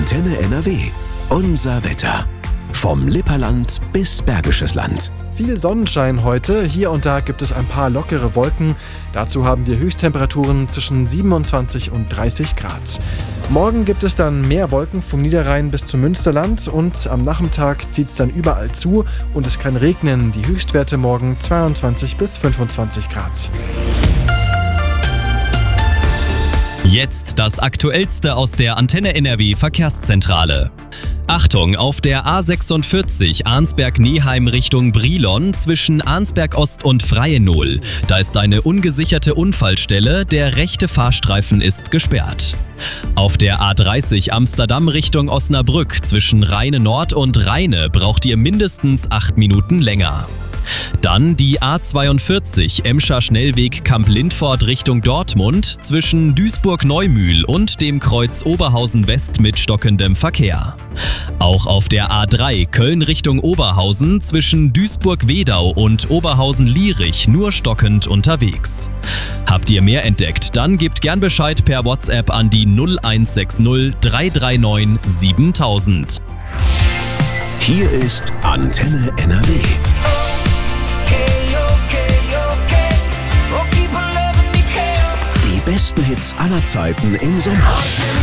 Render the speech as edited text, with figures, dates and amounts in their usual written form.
Antenne NRW. Unser Wetter. Vom Lipperland bis Bergisches Land. Viel Sonnenschein heute. Hier und da gibt es ein paar lockere Wolken. Dazu haben wir Höchsttemperaturen zwischen 27 und 30 Grad. Morgen gibt es dann mehr Wolken vom Niederrhein bis zum Münsterland und am Nachmittag zieht es dann überall zu und es kann regnen. Die Höchstwerte morgen 22 bis 25 Grad. Jetzt das Aktuellste aus der Antenne NRW Verkehrszentrale. Achtung, auf der A46 Arnsberg-Neheim Richtung Brilon zwischen Arnsberg Ost und Freienohl. Da ist eine ungesicherte Unfallstelle, der rechte Fahrstreifen ist gesperrt. Auf der A30 Amsterdam Richtung Osnabrück zwischen Rheine Nord und Rheine braucht ihr mindestens 8 Minuten länger. Dann die A42 Emscher Schnellweg Kamp-Lindfort Richtung Dortmund zwischen Duisburg-Neumühl und dem Kreuz Oberhausen West mit stockendem Verkehr. Auch auf der A3 Köln Richtung Oberhausen zwischen Duisburg-Wedau und Oberhausen-Lierich nur stockend unterwegs. Habt ihr mehr entdeckt? Dann gebt gern Bescheid per WhatsApp an die 0160 339 7000. Hier ist Antenne NRW. Die besten Hits aller Zeiten im Sommer.